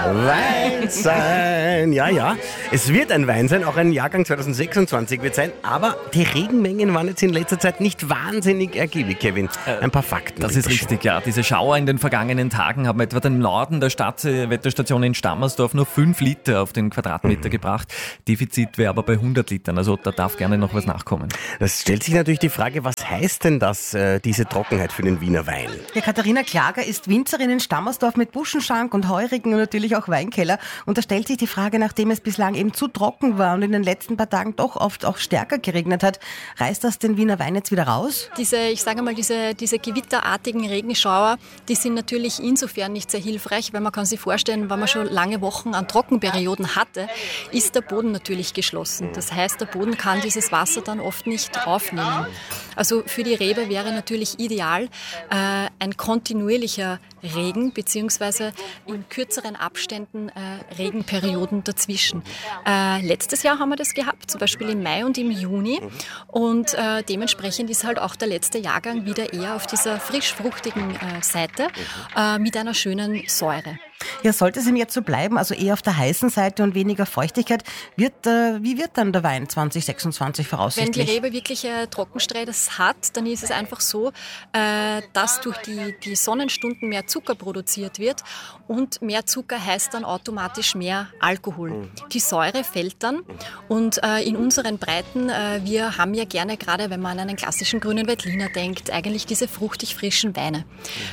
Wein sein. Ja. Es wird ein Wein sein, auch ein Jahrgang 2026 wird sein, aber die Regenmengen waren jetzt in letzter Zeit nicht wahnsinnig ergiebig, Kevin. Ein paar Fakten. Das ist richtig, ja. Diese Schauer in den vergangenen Tagen haben etwa den Norden der Wetterstation in Stammersdorf nur 5 Liter auf den Quadratmeter gebracht. Defizit wäre aber bei 100 Litern, also da darf gerne noch was nachkommen. Das stellt sich natürlich die Frage, was heißt denn das, diese Trockenheit für den Wiener Wein? Ja, Katharina Klager ist Winzerin in Stammersdorf mit Buschenschank und Heurigen und natürlich auch Weinkeller. Und da stellt sich die Frage, nachdem es bislang eben zu trocken war und in den letzten paar Tagen doch oft auch stärker geregnet hat, reißt das den Wiener Wein jetzt wieder raus? Diese gewitterartigen Regenschauer, die sind natürlich insofern nicht sehr hilfreich, weil man kann sich vorstellen, wenn man schon lange Wochen an Trockenperioden hatte, ist der Boden natürlich geschlossen. Das heißt, der Boden kann dieses Wasser dann oft nicht aufnehmen. Also für die Rebe wäre natürlich ideal ein kontinuierlicher Regen beziehungsweise in kürzeren Abständen Regenperioden dazwischen. Letztes Jahr haben wir das gehabt, zum Beispiel im Mai und im Juni und dementsprechend ist halt auch der letzte Jahrgang wieder eher auf dieser frisch-fruchtigen Seite mit einer schönen Säure. Ja, sollte es ihm jetzt so bleiben, also eher auf der heißen Seite und weniger Feuchtigkeit, wie wird dann der Wein 2026 voraussichtlich? Wenn die Rebe wirklich Trockenstress hat, dann ist es einfach so, dass durch die Sonnenstunden mehr Zucker produziert wird und mehr Zucker heißt dann automatisch mehr Alkohol. Die Säure fällt dann und in unseren Breiten, wir haben ja gerne, gerade wenn man an einen klassischen grünen Veltliner denkt, eigentlich diese fruchtig frischen Weine.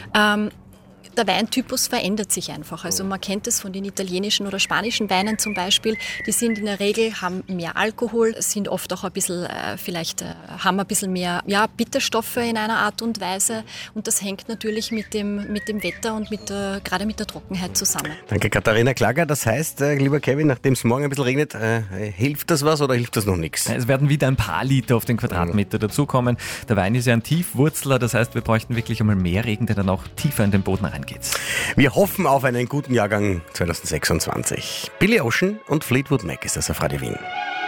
Der Weintypus verändert sich einfach. Also man kennt es von den italienischen oder spanischen Weinen zum Beispiel. Die sind in der Regel, haben mehr Alkohol, sind oft auch ein bisschen, haben ein bisschen mehr Bitterstoffe in einer Art und Weise. Und das hängt natürlich mit dem Wetter und gerade mit der Trockenheit zusammen. Danke, Katharina Klager. Das heißt, lieber Kevin, nachdem es morgen ein bisschen regnet, hilft das was oder hilft das noch nichts? Es werden wieder ein paar Liter auf den Quadratmeter dazukommen. Der Wein ist ja ein Tiefwurzler, das heißt, wir bräuchten wirklich einmal mehr Regen, der dann auch tiefer in den Boden reingeht. Wir hoffen auf einen guten Jahrgang 2026. Billy Ocean und Fleetwood Mac ist das auf Radio Wien.